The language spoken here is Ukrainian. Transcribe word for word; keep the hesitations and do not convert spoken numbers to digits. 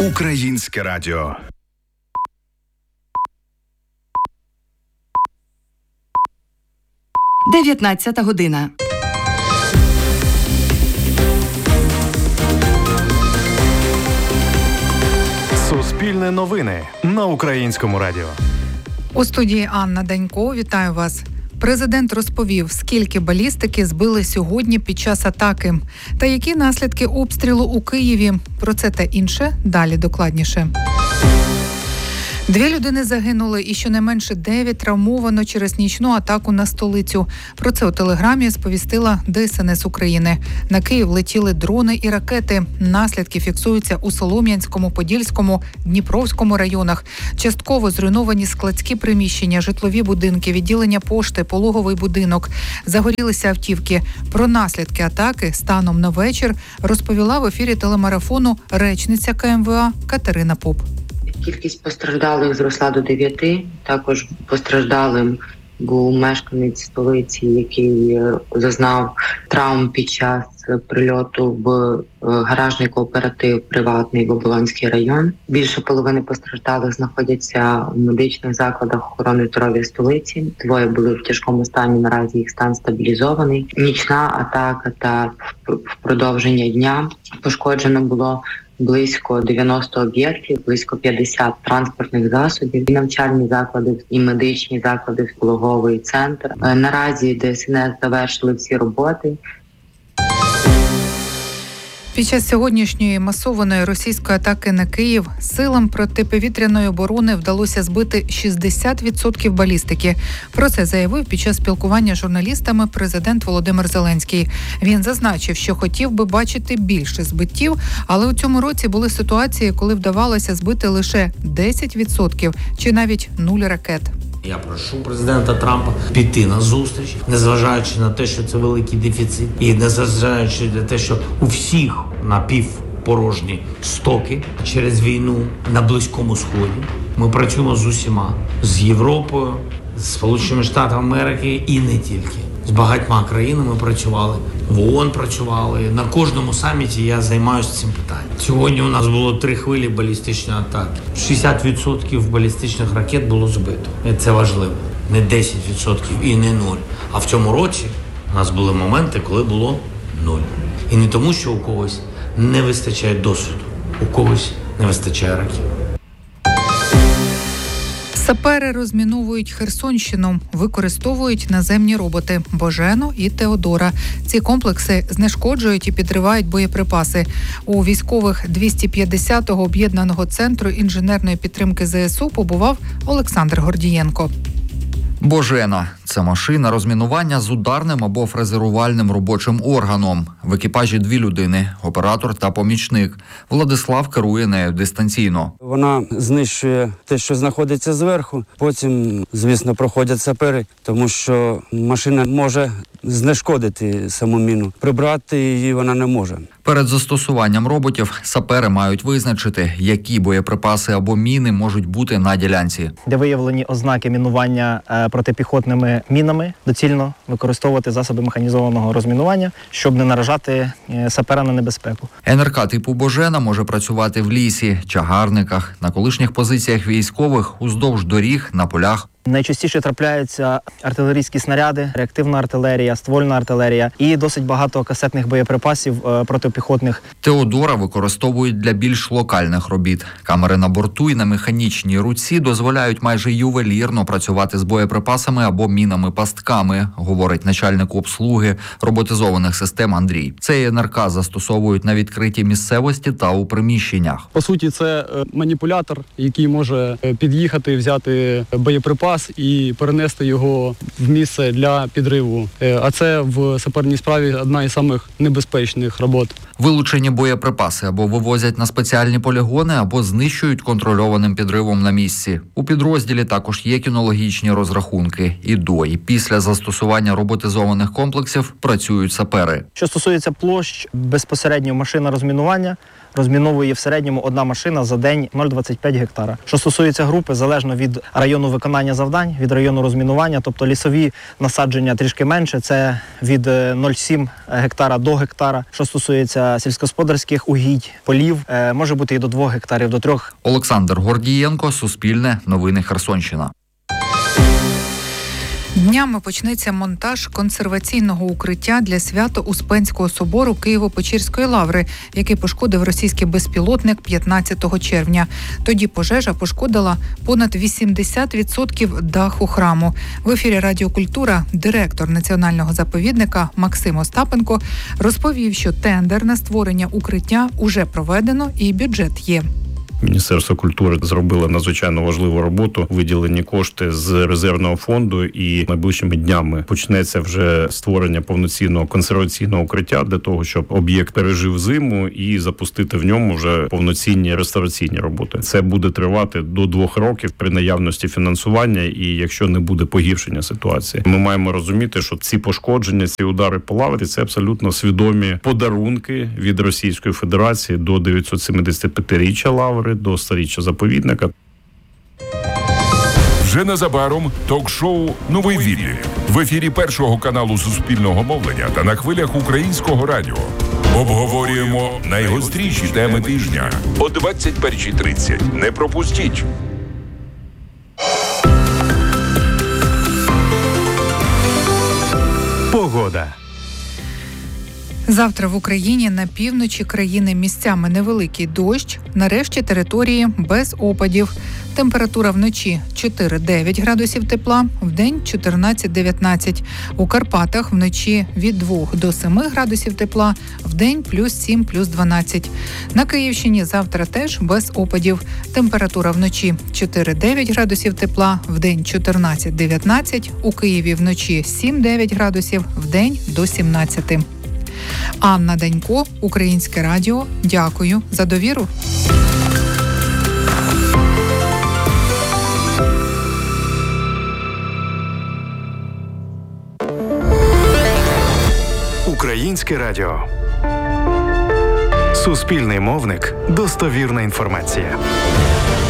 Українське радіо. дев'ятнадцята година. Суспільне новини на Українському радіо. У студії Анна Данько. Вітаю вас. Президент розповів, скільки балістики збили сьогодні під час атаки та які наслідки обстрілу у Києві. Про це та інше далі докладніше. Дві людини загинули і щонайменше дев'ять травмовано через нічну атаку на столицю. Про це у Телеграмі сповістила Де Ес Ен Ес України. На Київ летіли дрони і ракети. Наслідки фіксуються у Солом'янському, Подільському, Дніпровському районах. Частково зруйновані складські приміщення, житлові будинки, відділення пошти, пологовий будинок. Загорілися автівки. Про наслідки атаки станом на вечір розповіла в ефірі телемарафону речниця Ка Ем Ве А Катерина Поп. Кількість постраждалих зросла до дев'яти. Також постраждалим був мешканець столиці, який зазнав травм під час прильоту в гаражний кооператив приватний в Оболонський район. Більше половини постраждалих знаходяться в медичних закладах охорони здоров'я столиці. Двоє були в тяжкому стані, наразі їх стан стабілізований. Нічна атака та в продовження дня пошкоджено було близько дев'яносто об'єктів, близько п'ятдесят транспортних засобів, і навчальні заклади, і медичні заклади, пологовий центр. Наразі Де Ес Ен Ес завершили всі роботи. Під час сьогоднішньої масованої російської атаки на Київ силам протиповітряної оборони вдалося збити шістдесят відсотків балістики. Про це заявив під час спілкування з журналістами президент Володимир Зеленський. Він зазначив, що хотів би бачити більше збиттів, але у цьому році були ситуації, коли вдавалося збити лише десять відсотків чи навіть нуль ракет. Я прошу президента Трампа піти на зустріч, незважаючи на те, що це великий дефіцит, і незважаючи на те, що у всіх напівпорожні стоки через війну на Близькому Сході. Ми працюємо з усіма, з Європою, з Сполученими Штатами Америки і не тільки. З багатьма країнами працювали, в ООН працювали. На кожному саміті я займаюся цим питанням. Сьогодні у нас було три хвилі балістичної атаки. шістдесят відсотків балістичних ракет було збито. І це важливо. Не десять відсотків і не нуль. А в цьому році у нас були моменти, коли було нуль. І не тому, що у когось не вистачає досвіду, у когось не вистачає ракет. Сапери розміновують Херсонщину, використовують наземні роботи «Божено» і «Теодора». Ці комплекси знешкоджують і підривають боєприпаси. У військових двісті п'ятдесятого об'єднаного центру інженерної підтримки Зе Ес У побував Олександр Гордієнко. «Божено» – це машина розмінування з ударним або фрезерувальним робочим органом. В екіпажі дві людини – оператор та помічник. Владислав керує нею дистанційно. Вона знищує те, що знаходиться зверху. Потім, звісно, проходять сапери, тому що машина може знешкодити саму міну. Прибрати її вона не може. Перед застосуванням роботів сапери мають визначити, які боєприпаси або міни можуть бути на ділянці. Де виявлені ознаки мінування протипіхотними мінами, доцільно використовувати засоби механізованого розмінування, щоб не наражати сапера на небезпеку. Ен Ер Ка типу «Божено» може працювати в лісі, чагарниках, на колишніх позиціях військових, уздовж доріг, на полях. Найчастіше трапляються артилерійські снаряди, реактивна артилерія, ствольна артилерія і досить багато касетних боєприпасів протипіхотних. «Теодора» використовують для більш локальних робіт. Камери на борту і на механічній руці дозволяють майже ювелірно працювати з боєприпасами або мінами-пастками, говорить начальник обслуги роботизованих систем Андрій. Цей Ен Ер Ка застосовують на відкритій місцевості та у приміщеннях. По суті, це маніпулятор, який може під'їхати, взяти боєприпас і перенести його в місце для підриву. А це в саперній справі одна із самих небезпечних робот. Вилучені боєприпаси або вивозять на спеціальні полігони, або знищують контрольованим підривом на місці. У підрозділі також є кінологічні розрахунки. І до, і після застосування роботизованих комплексів працюють сапери. Що стосується площ, безпосередньо машина розмінування розміновує в середньому одна машина за день нуль цілих двадцять п'ять гектара. Що стосується групи, залежно від району виконання завдань, від району розмінування, тобто лісові насадження трішки менше, це від нуль цілих сім гектара до гектара. Що стосується сільськогосподарських угідь, полів, може бути і до двох гектарів, до трьох. Олександр Гордієнко, Суспільне, новини Херсонщина. Днями почнеться монтаж консерваційного укриття для Свято-Успенського собору Києво-Печерської лаври, який пошкодив російський безпілотник п'ятнадцятого червня. Тоді пожежа пошкодила понад вісімдесят відсотків даху храму. В ефірі Радіо Культура директор національного заповідника Максим Остапенко розповів, що тендер на створення укриття уже проведено і бюджет є. Міністерство культури зробило надзвичайно важливу роботу, виділені кошти з резервного фонду, і найближчими днями почнеться вже створення повноцінного консерваційного укриття для того, щоб об'єкт пережив зиму і запустити в ньому вже повноцінні реставраційні роботи. Це буде тривати до двох років при наявності фінансування, і якщо не буде погіршення ситуації. Ми маємо розуміти, що ці пошкодження, ці удари по лаврі – це абсолютно свідомі подарунки від Російської Федерації до дев'ятсот сімдесят п'ятиріччя лаври, до сторіччя заповідника. Вже незабаром ток-шоу «Новий Віллі» в ефірі Першого каналу Суспільного мовлення та на хвилях Українського радіо. Обговорюємо найгостріші теми тижня о двадцять першій тридцять. Не пропустіть! Погода. Завтра в Україні на півночі країни місцями невеликий дощ, нарешті території без опадів. Температура вночі чотири-дев'ять градусів тепла, вдень чотирнадцять-дев'ятнадцять. У Карпатах вночі від двох до семи градусів тепла, вдень плюс сім, плюс дванадцять. На Київщині завтра теж без опадів. Температура вночі чотири-дев'ять градусів тепла, вдень чотирнадцять-дев'ятнадцять. У Києві вночі сім-дев'ять градусів, вдень до сімнадцяти. Анна Данько, Українське радіо. Дякую за довіру. Українське радіо. Суспільний мовник. Достовірна інформація.